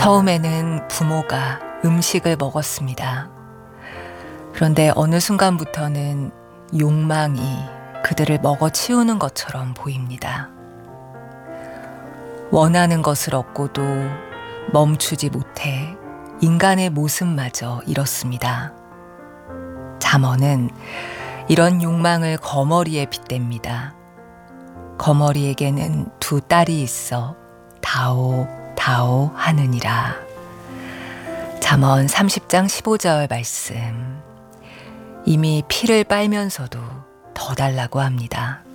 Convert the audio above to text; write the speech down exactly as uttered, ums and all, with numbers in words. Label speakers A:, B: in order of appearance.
A: 처음에는 부모가 음식을 먹었습니다. 그런데 어느 순간부터는 욕망이 그들을 먹어치우는 것처럼 보입니다. 원하는 것을 얻고도 멈추지 못해 인간의 모습마저 잃었습니다. 잠언은 이런 욕망을 거머리에 빗댑니다. 거머리에게는 두 딸이 있어 다오 다오 하느니라. 잠언 삼십 장 십오 절 말씀. 이미 피를 빨면서도 더 달라고 합니다.